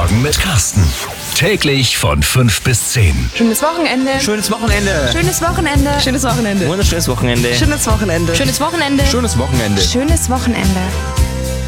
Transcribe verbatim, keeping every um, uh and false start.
Morgen mit Carsten. Täglich von fünf bis zehn. Schönes Wochenende. Schönes Wochenende. Schönes Wochenende. Schönes Wochenende. Wunderschönes Wochenende. Schönes Wochenende. Schönes Wochenende. Schönes Wochenende. Schönes Wochenende.